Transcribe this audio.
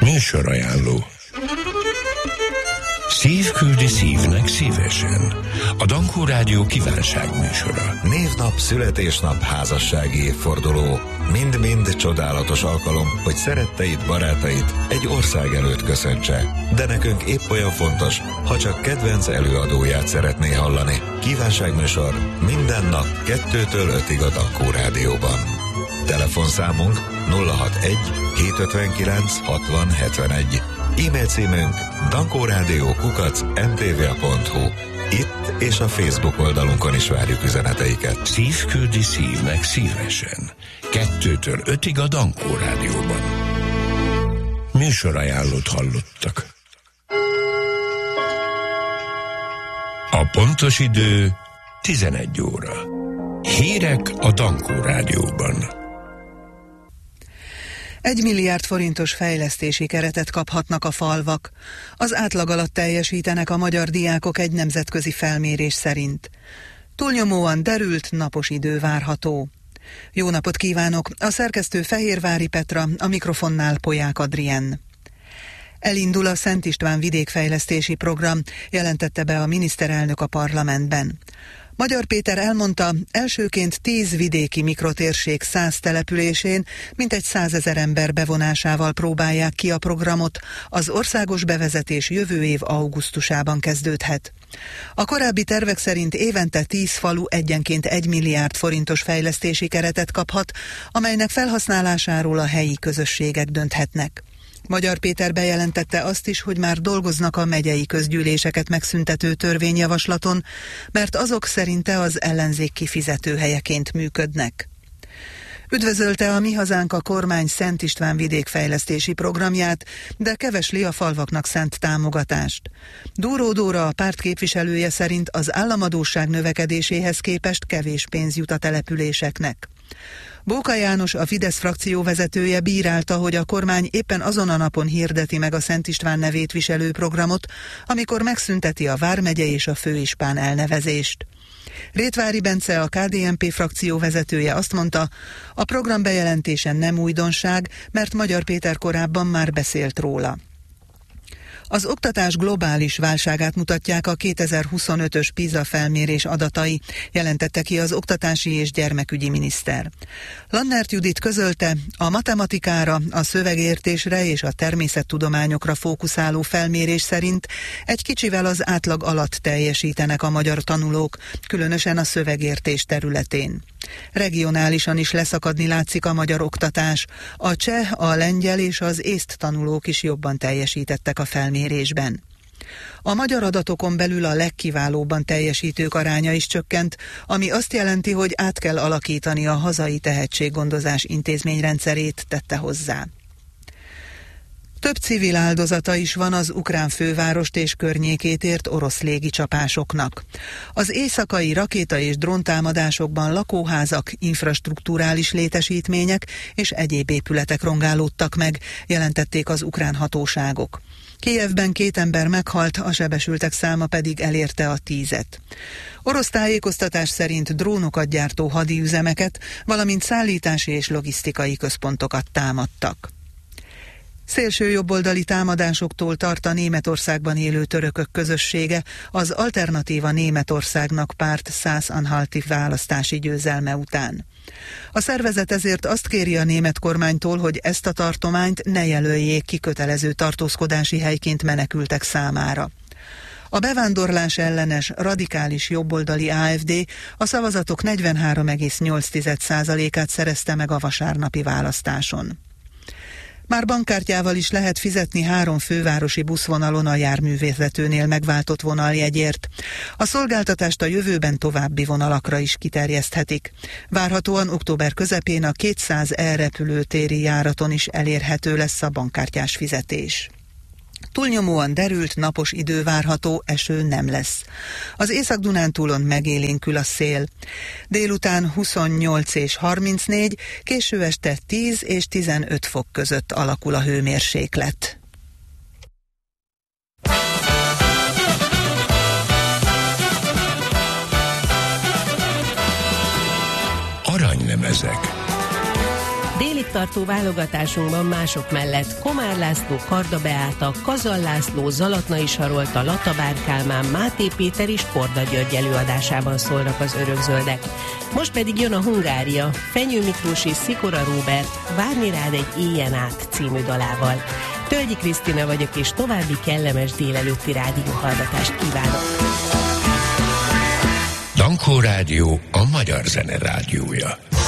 Műsorajánló. Szív küldi szívnek szívesen. A Dankó Rádió kívánságműsora. Névnap, születésnap, házassági évforduló. Mind-mind csodálatos alkalom, hogy szeretteid, barátaid egy ország előtt köszöntse. De nekünk épp olyan fontos, ha csak kedvenc előadóját szeretné hallani. Kívánságműsor minden nap 2-től 5-ig a Dankó Rádióban. Telefonszámunk 061 759 60 71. E-mail címünk dankoradio@mtva.hu. Itt és a Facebook oldalunkon is várjuk üzeneteiket. Szív küldi szívnek szívesen. 2-től 5-ig a Dankó Rádióban. Műsorajánlót hallottak. A pontos idő 11 óra. Hírek a Dankó Rádióban. 1 milliárd forintos fejlesztési keretet kaphatnak a falvak. Az átlag alatt teljesítenek a magyar diákok egy nemzetközi felmérés szerint. Túlnyomóan derült, napos idő várható. Jó napot kívánok! A szerkesztő Fehérvári Petra, a mikrofonnál Polyák Adrien. Elindul a Szent István vidékfejlesztési program, jelentette be a miniszterelnök a parlamentben. Magyar Péter elmondta, elsőként 10 vidéki mikrotérség 100 településén mintegy 100 000 ember bevonásával próbálják ki a programot, az országos bevezetés jövő év augusztusában kezdődhet. A korábbi tervek szerint évente 10 falu egyenként 1 milliárd forintos fejlesztési keretet kaphat, amelynek felhasználásáról a helyi közösségek dönthetnek. Magyar Péter bejelentette azt is, hogy már dolgoznak a megyei közgyűléseket megszüntető törvényjavaslaton, mert azok szerinte az ellenzék kifizetőhelyeként működnek. Üdvözölte a Mi Hazánk a kormány Szent István vidékfejlesztési programját, de kevesli a falvaknak szánt támogatást. Dúró Dóra, a párt képviselője szerint az államadósság növekedéséhez képest kevés pénz jut a településeknek. Bóka János, a Fidesz frakció vezetője bírálta, hogy a kormány éppen azon a napon hirdeti meg a Szent István nevét viselő programot, amikor megszünteti a vármegye és a főispán elnevezést. Rétvári Bence, a KDNP frakció vezetője azt mondta, a program bejelentése nem újdonság, mert Magyar Péter korábban már beszélt róla. Az oktatás globális válságát mutatják a 2025-ös PISA felmérés adatai, jelentette ki az oktatási és gyermekügyi miniszter. Lannert Judit közölte, a matematikára, a szövegértésre és a természettudományokra fókuszáló felmérés szerint egy kicsivel az átlag alatt teljesítenek a magyar tanulók, különösen a szövegértés területén. Regionálisan is leszakadni látszik a magyar oktatás. A cseh, a lengyel és az észt tanulók is jobban teljesítettek a felmérésben. A magyar adatokon belül a legkiválóbban teljesítők aránya is csökkent, ami azt jelenti, hogy át kell alakítani a hazai tehetséggondozás intézményrendszerét, tette hozzá. Több civil áldozata is van az ukrán fővárost és környékét ért orosz légicsapásoknak. Az éjszakai rakéta- és dróntámadásokban lakóházak, infrastrukturális létesítmények és egyéb épületek rongálódtak meg, jelentették az ukrán hatóságok. Kijevben 2 ember meghalt, a sebesültek száma pedig elérte a 10-et. Orosz tájékoztatás szerint drónokat gyártó hadiüzemeket, valamint szállítási és logisztikai központokat támadtak. Szélsőjobboldali támadásoktól tart a Németországban élő törökök közössége, az Alternatíva Németországnak párt Szász-Anhalti választási győzelme után. A szervezet ezért azt kéri a német kormánytól, hogy ezt a tartományt ne jelöljék ki kötelező tartózkodási helyként menekültek számára. A bevándorlás ellenes, radikális jobboldali AfD a szavazatok 43,8%-át szerezte meg a vasárnapi választáson. Már bankkártyával is lehet fizetni 3 fővárosi buszvonalon a járművezetőnél megváltott vonaljegyért. A szolgáltatást a jövőben további vonalakra is kiterjeszthetik. Várhatóan október közepén a 200 elrepülőtéri járaton is elérhető lesz a bankkártyás fizetés. Túlnyomóan derült, napos idő várható, eső nem lesz. Az Észak-Dunántúlon megélénkül a szél. Délután 28 és 34, késő este 10 és 15 fok között alakul a hőmérséklet. Aranylemezek. Déli évtartó válogatásunkban mások mellett Komár László, Karda Beáta, Kazal László, Zalatnai Sarolta, Latabár Kálmán, Máté Péter és Korda György előadásában szólnak az örökzöldek. Most pedig jön a Hungária, Fenyő Miklós és Szikora Róbert Várni rád egy éjjen át című dalával. Tölgyi Krisztina vagyok, és további kellemes délelőtti rádióhallgatást kívánok. Dankó Rádió a magyar zene rádiója.